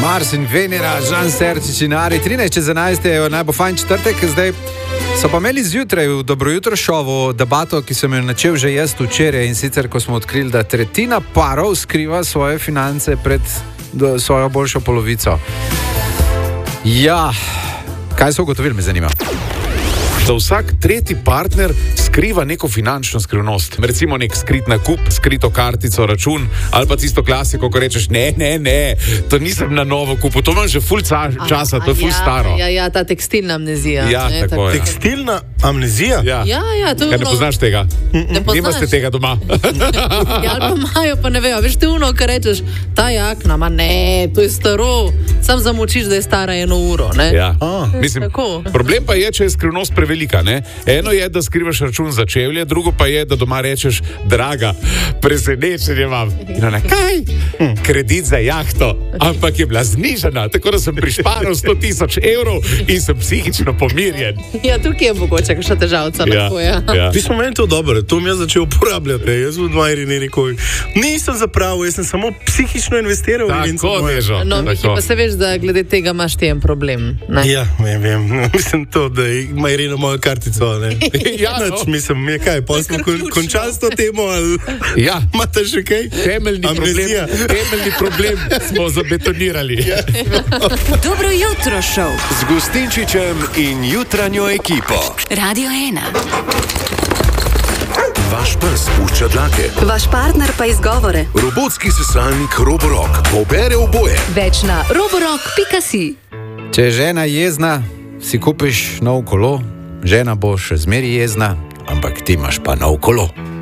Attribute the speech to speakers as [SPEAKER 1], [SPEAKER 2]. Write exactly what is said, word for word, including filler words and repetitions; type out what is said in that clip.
[SPEAKER 1] Mars in Venera, Žan Serčič in Ari. trinajst čez enajst je najbolj fajn četrtek. Zdaj so pa imeli zjutraj v Dobro jutro šovu debato, ki sem jo načel že jaz včeraj, in sicer ko smo odkrili, da tretjina parov skriva svoje finance pred svojo boljšo polovico. Ja, kaj so ugotovili, me zanima.
[SPEAKER 2] Da vsak tretji partner skriva neko finančno skrivnost. Recimo nek skrit nakup, skrito kartico, račun, ali pa tisto klasiko, ko rečeš, ne, ne, ne, to nisem na novo kupil, to imam že ful časa, to je ful
[SPEAKER 3] ja,
[SPEAKER 2] staro.
[SPEAKER 3] Ja, ja, ta tekstilna amnezija.
[SPEAKER 2] Ja,
[SPEAKER 3] ne,
[SPEAKER 2] tako
[SPEAKER 3] tako.
[SPEAKER 2] je.
[SPEAKER 4] Tekstilna amnezija?
[SPEAKER 2] Ja,
[SPEAKER 3] Ja, ja, to je
[SPEAKER 2] Kaj, ne
[SPEAKER 3] ono-
[SPEAKER 2] poznaš tega?
[SPEAKER 3] Ne poznaš?
[SPEAKER 2] Nimate tega doma?
[SPEAKER 3] Ja, ali pa imajo, pa ne vejo. Veš, te uno, kar rečeš, ta jakna, ma ne, to je staro. Sam zamočiš, da je stara eno uro, ne?
[SPEAKER 2] Ja.
[SPEAKER 4] A.
[SPEAKER 2] Mislim,
[SPEAKER 3] Tako.
[SPEAKER 2] problem pa je, če je skrivnost prevelika. Ne? Eno je, da skrivaš račun za čevlje, drugo pa je, da doma rečeš, draga, presenečenje imam. In ona, kaj? Kredit za jahto, ampak je bila znižana, tako da sem prišparal sto tisoč evrov in sem psihično pomirjen.
[SPEAKER 3] Ja, tukaj je mogoče kakšna težavca. lahko, ja.
[SPEAKER 2] ja.
[SPEAKER 4] Ti smo meni to dobro, to mi je začel uporabljati. Jaz sem v Dvajri ne rekel, nisem zapravil, jaz sem samo psihično investiral. in vem,
[SPEAKER 2] Tako,
[SPEAKER 4] samo je.
[SPEAKER 2] Nežo.
[SPEAKER 3] No, Miki, pa se veš, da glede tega imaš ti en problem. Ne?
[SPEAKER 4] Ja, vem, vem. Mislim to, da ima Irina mojo kartico. Ne?
[SPEAKER 2] Ja, no.
[SPEAKER 4] Nač, mislim, je kaj, pa smo kon, končali s to temo, ali
[SPEAKER 2] Ja.
[SPEAKER 4] imate še kaj?
[SPEAKER 2] Temeljni problem,
[SPEAKER 4] Amnezija.
[SPEAKER 2] temeljni problem smo zabetonirali. Ja.
[SPEAKER 5] Dobro jutro šov.
[SPEAKER 6] Z Gustinčičem in jutranjo ekipo.
[SPEAKER 5] Radio ena.
[SPEAKER 6] Vaš pes pušča dlake.
[SPEAKER 5] Vaš partner pa izgovore.
[SPEAKER 6] Robotski sesalnik Roborock pobere oboje.
[SPEAKER 5] Več na roborock pika si.
[SPEAKER 1] Če je žena jezna, si kupiš nov kolo, žena bo še zmeri jezna, ampak ti imaš pa nov kolo.